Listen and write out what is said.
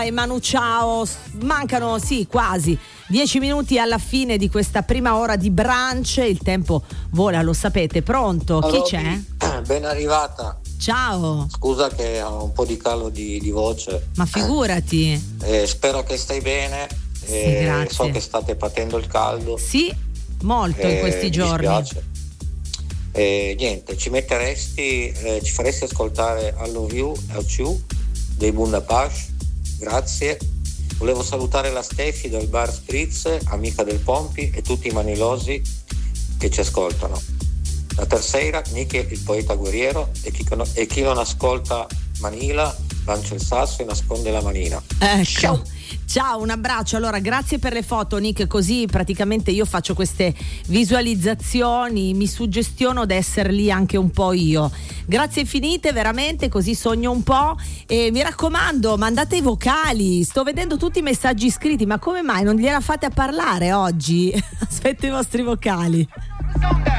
E Manu, ciao. Mancano quasi 10 minuti alla fine di questa prima ora di brunch. Il tempo vola, lo sapete. Pronto? Chi c'è? Ben arrivata. Ciao. Scusa che ho un po' di calo di voce. Ma figurati. Spero che stai bene. Sì, grazie. So che state patendo il caldo. Sì, molto in questi giorni. Mi dispiace. Niente, ci faresti ascoltare I Love You dei Bundabash. Grazie. Volevo salutare la Stefi del bar Spritz, amica del Pompi, e tutti i manilosi che ci ascoltano. La terza, Nicky il poeta guerriero, e chi non ascolta Manila lancia il sasso e nasconde la manina. Ecco. Ciao, un abbraccio. Allora, grazie per le foto, Nick, così praticamente io faccio queste visualizzazioni, mi suggestiono di essere lì anche un po' io. Grazie infinite, veramente, così sogno un po'. E mi raccomando, mandate i vocali. Sto vedendo tutti i messaggi scritti, ma come mai non gliela fate a parlare oggi? Aspetto i vostri vocali.